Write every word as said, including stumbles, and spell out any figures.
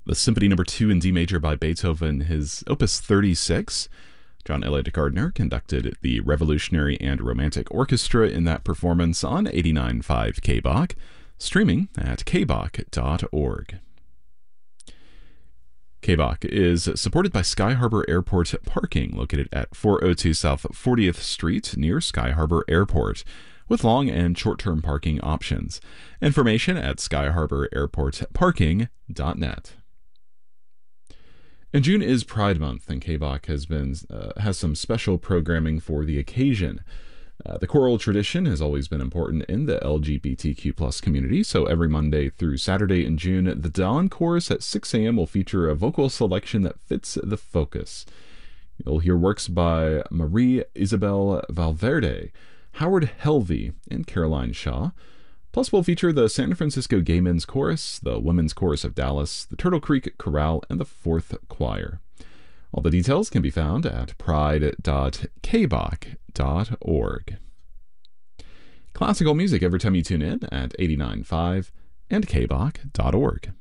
the Symphony Number Two in D major by Beethoven, his Opus thirty-six. John Elliott Gardner conducted the Revolutionary and Romantic Orchestra in that performance on eighty-nine point five K B O C, streaming at k b o c dot org. K B O C is supported by Sky Harbor Airport Parking, located at four oh two South fortieth Street near Sky Harbor Airport, with long and short-term parking options. Information at sky harbor airport parking dot net. And June is Pride Month, and K B O C has been uh, has some special programming for the occasion. Uh, the choral tradition has always been important in the L G B T Q plus community, so every Monday through Saturday in June, the Dawn Chorus at six a.m. will feature a vocal selection that fits the focus. You'll hear works by Marie Isabel Valverde, Howard Helvey, and Caroline Shaw. Plus, we'll feature the San Francisco Gay Men's Chorus, the Women's Chorus of Dallas, the Turtle Creek Chorale, and the Fourth Choir. All the details can be found at pride dot k b o c dot org. Classical music every time you tune in at eighty-nine point five and k b o c dot org.